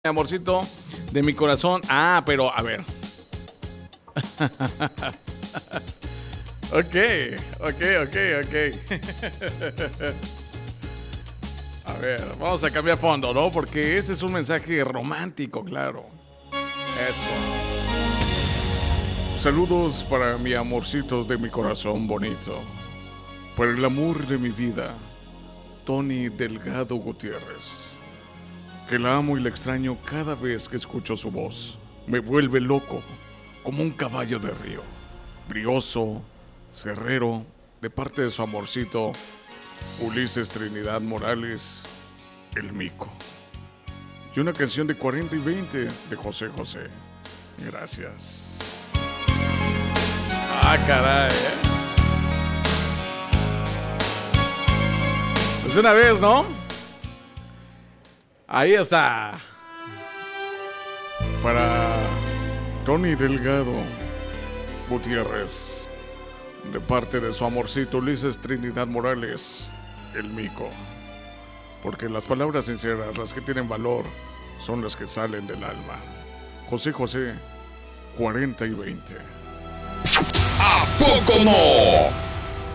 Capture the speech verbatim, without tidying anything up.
Amorcito de mi corazón. Ah, pero a ver. Ok, ok, ok, ok. A ver, vamos a cambiar fondo, ¿no? Porque este es un mensaje romántico, claro. Eso. Saludos para mi amorcito de mi corazón bonito. Por el amor de mi vida, Tony Delgado Gutiérrez. Que la amo y la extraño cada vez que escucho su voz. Me vuelve loco, como un caballo de río. Brioso, cerrero, de parte de su amorcito, Ulises Trinidad Morales, el Mico. Y una canción de cuarenta y veinte de José José. Gracias. Ah, caray, ¿eh? Pues una vez, ¿no? Ahí está. Para Tony Delgado Gutiérrez, de parte de su amorcito Ulises Trinidad Morales, el Mico. Porque las palabras sinceras, las que tienen valor, son las que salen del alma. José José, cuarenta y veinte. ¿A poco no?